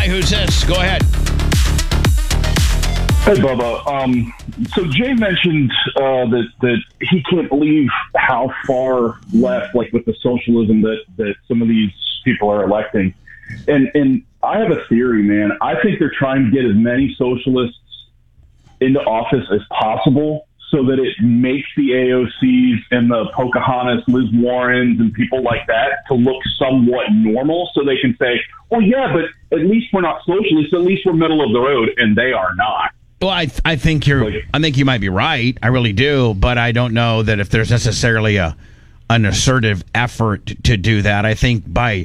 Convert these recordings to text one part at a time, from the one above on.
Hey, who's this? Go ahead. Hey, Bubba. So Jay mentioned that he can't believe how far left, like with the socialism that some of these people are electing. And I have a theory, man. I think they're trying to get as many socialists into office as possible so that it makes the AOCs and the Pocahontas, Liz Warrens, and people like that to look somewhat normal so they can say, well, yeah, but at least we're not socialists. At least we're middle of the road, and they are not. Well, I think I think you might be right. I really do, but I don't know that if there's necessarily an assertive effort to do that. I think by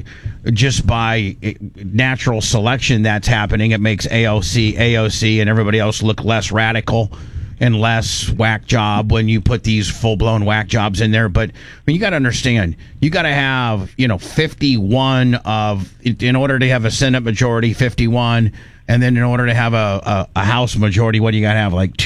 natural selection that's happening, it makes AOC, and everybody else look less radical and less whack job when you put these full-blown whack jobs in there. But I mean, you got to understand, you got to have 51 in order to have a Senate majority, 51. And then in order to have a House majority, what do you got to have? Like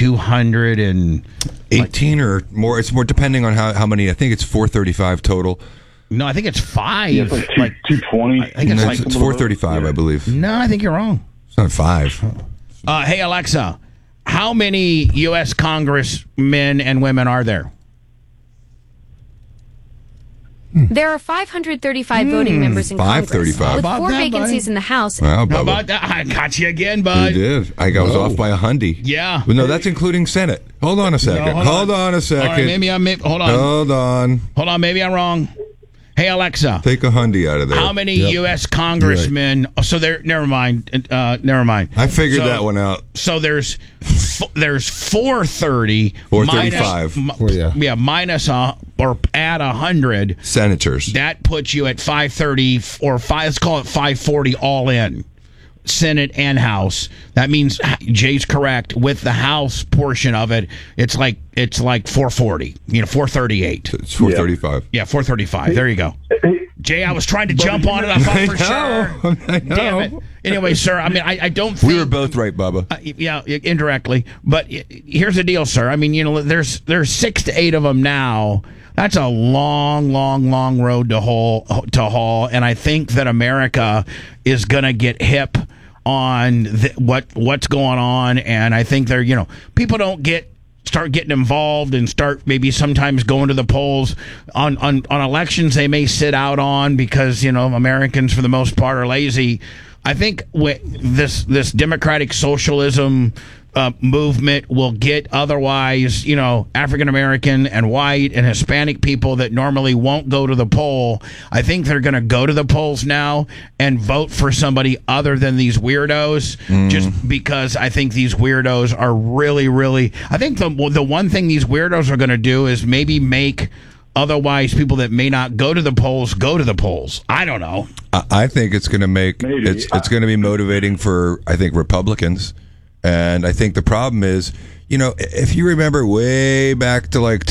218 or more. It's more depending on how many. I think it's 435 total. No, I think it's 5. Yeah, it's like 220. I think it's it's 435, I believe. No, I think you're wrong. It's not 5. Hey, Alexa, how many U.S. congressmen and women are there? There are 535 voting members in Congress, 535. with How about 4 that, vacancies buddy? in the House. Wow, How about that? I got you again, bud. You did. I was off by 100. Yeah. But no, that's including Senate. Hold on a second. No, hold on a second. All right, hold on. Hold on. Maybe I'm wrong. Hey, Alexa. Take 100 out of there. How many U.S. congressmen? Right. So there. Never mind. I figured that one out. So there's 430. 435. Minus or add 100 senators. That puts you at 530 or 5. Let's call it 540 all in. Senate and House. That means Jay's correct. With the House portion of it, it's like 440. 438. It's 435. Yeah, 435. There you go. Jay, I was trying to jump on it. I thought for sure. I know. Damn it. Anyway, sir, I mean, I don't think... We were both right, Bubba. Yeah, indirectly. But here's the deal, sir. I mean, there's 6 to 8 of them now. That's a long, long, long road to haul. And I think that America is going to get hip on what's going on. And I think people don't start getting involved and start maybe sometimes going to the polls on elections they may sit out on because Americans for the most part are lazy. I think this democratic socialism movement will get otherwise African American and white and Hispanic people that normally won't go to the poll. I think they're going to go to the polls now and vote for somebody other than these weirdos, just because I think these weirdos are really, really... I think the one thing these weirdos are going to do is maybe make otherwise people that may not go to the polls go to the polls. I don't know. I think it's going to make... It's going to be motivating for, I think, Republicans. And I think the problem is, if you remember way back to like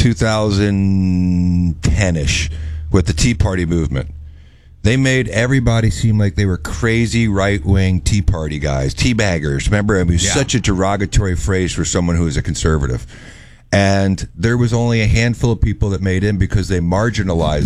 2010-ish with the Tea Party movement, they made everybody seem like they were crazy right-wing Tea Party guys, teabaggers. Remember, it was such a derogatory phrase for someone who was a conservative. And there was only a handful of people that made in because they marginalized